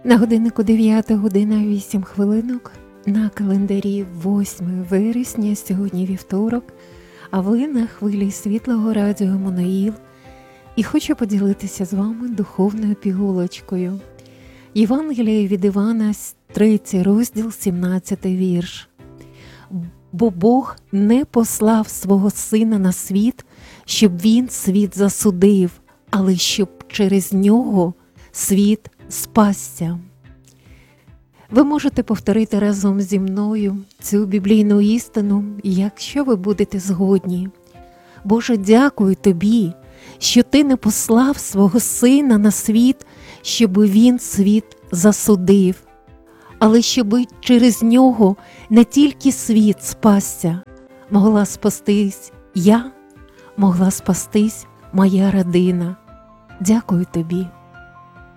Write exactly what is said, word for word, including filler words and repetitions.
На годиннику дев'ята година вісім хвилинок, на календарі восьме вересня, сьогодні вівторок, а ви на хвилі світлого радіо Еммануїл, і хочу поділитися з вами духовною пігулочкою. Євангеліє від Івана, третій розділ, сімнадцятий вірш. «Бо Бог не послав свого Сина на світ, щоб Він світ засудив, але щоб через нього світ спасся». Ви можете повторити разом зі мною цю біблійну істину, якщо ви будете згодні. Боже, дякую Тобі, що Ти не послав свого Сина на світ, щоб Він світ засудив, але щоб через нього не тільки світ спасся, могла спастись я, могла спастись моя родина. Дякую Тобі.